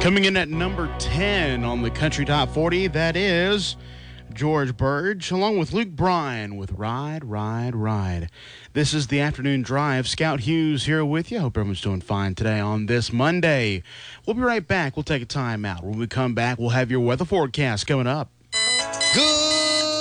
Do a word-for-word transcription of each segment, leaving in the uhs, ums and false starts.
Coming in at number ten on the Country Top forty, that is George Burge, along with Luke Bryan with Ride, Ride, Ride. This is the Afternoon Drive. Scout Hughes here with you. Hope everyone's doing fine today on this Monday. We'll be right back. We'll take a time out. When we come back, we'll have your weather forecast coming up. Good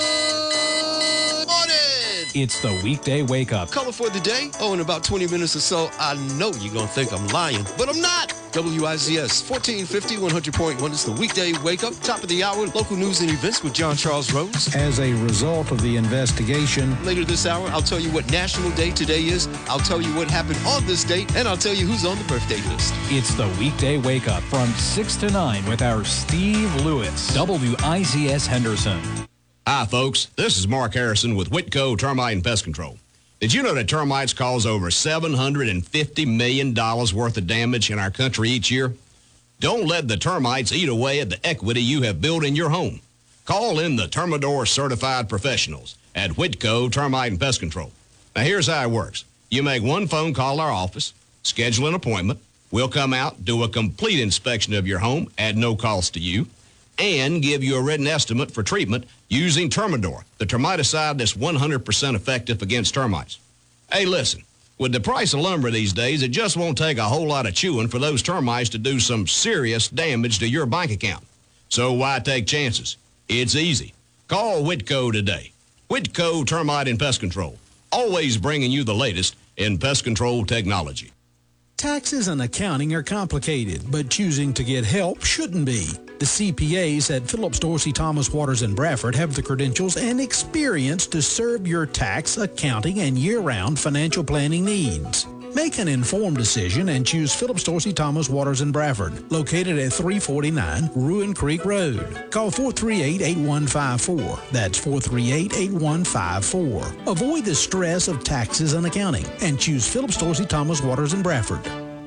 morning! It's the weekday wake-up. Color for the day? Oh, in about twenty minutes or so, I know you're going to think I'm lying, but I'm not. W I Z S fourteen fifty, one hundred point one. It's the weekday wake-up, top of the hour, local news and events with John Charles Rose. As a result of the investigation, Later this hour, I'll tell you what National Day today is, I'll tell you what happened on this date, and I'll tell you who's on the birthday list. It's the weekday wake-up from six to nine with our Steve Lewis. W I Z S Henderson. Hi, folks. This is Mark Harrison with Whitco Termite and Pest Control. Did you know that termites cause over seven hundred fifty million dollars worth of damage in our country each year? Don't let the termites eat away at the equity you have built in your home. Call in the Termidor certified professionals at Whitco Termite and Pest Control. Now, here's how it works. You make one phone call to our office, schedule an appointment. We'll come out, do a complete inspection of your home at no cost to you, and give you a written estimate for treatment using Termidor, the termiticide that's one hundred percent effective against termites. Hey, listen, with the price of lumber these days, it just won't take a whole lot of chewing for those termites to do some serious damage to your bank account. So why take chances? It's easy. Call Whitco today. Whitco Termite and Pest Control, always bringing you the latest in pest control technology. taxes and accounting are complicated, but choosing to get help shouldn't be. The C P As at Phillips Dorsey Thomas Waters and Bradford have the credentials and experience to serve your tax, accounting, and year-round financial planning needs. Make an informed decision and choose Phillips Dorsey Thomas Waters and Bradford, located at three forty-nine Ruin Creek Road. Call four three eight, eight one five four. That's four three eight, eight one five four. Avoid the stress of taxes and accounting and choose Phillips Dorsey Thomas Waters and Bradford.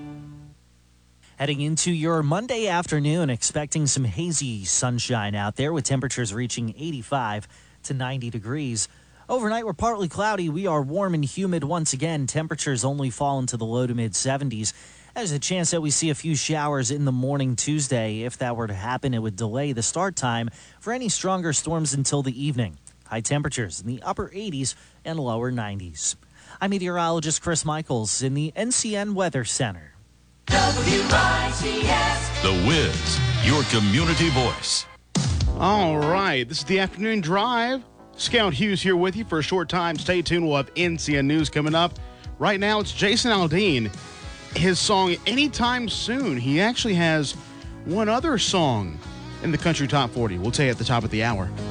Heading into your Monday afternoon, expecting some hazy sunshine out there with temperatures reaching eighty-five to ninety degrees. Overnight, we're partly cloudy. We are warm and humid once again. Temperatures only fall into the low to mid seventies. There's a chance that we see a few showers in the morning Tuesday. If that were to happen, it would delay the start time for any stronger storms until the evening. High temperatures in the upper eighties and lower nineties. I'm meteorologist Chris Michaels in the N C N Weather Center. W I Z S. The Wiz, your community voice. All right, this is the Afternoon Drive. Scout Hughes here with you for a short time. Stay tuned. We'll have N C N News coming up. Right now, it's Jason Aldean. His song, Anytime Soon. He actually has one other song in the Country Top forty. We'll tell you at the top of the hour.